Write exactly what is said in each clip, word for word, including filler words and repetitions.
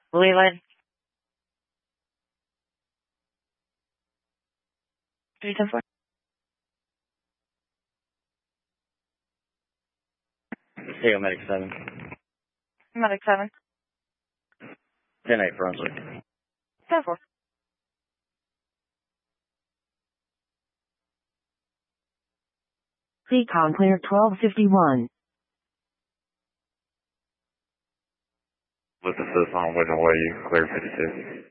Leland. three ten four. Hey, Medic seven. Medic seven. ten eight Brunswick. ten four. Seacon clear twelve fifty-one. With the fifth on Wooden Way, clear fifty-two.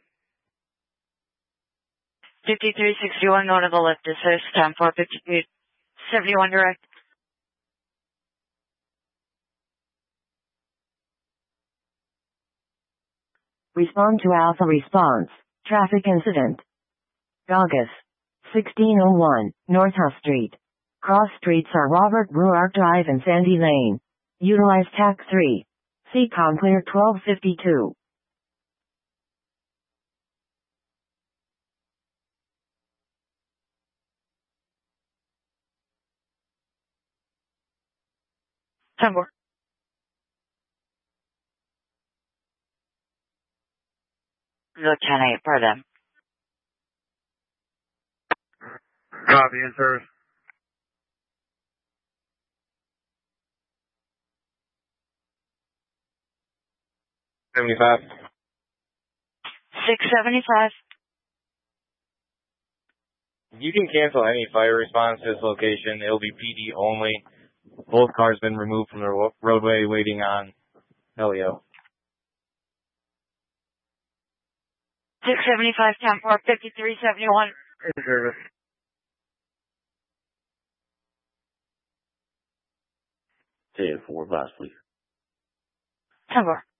fifty-three sixty-one, go to the left, assist, ten four, fifty-three seventy-one direct. Respond to Alpha response. Traffic incident. August. sixteen oh one, North Huff Street. Cross streets are Robert Brewer Drive and Sandy Lane. Utilize T A C three. Seacon clear twelve fifty-two. ten four. Go ten eight for them. Copy, in service. seventy-five. six seventy-five. You can cancel any fire response to this location. It'll be P D only. Both cars been removed from the ro- roadway waiting on Helio. six seventy-five, ten four, fifty-three seventy-one. In service. ten four, lastly. ten four.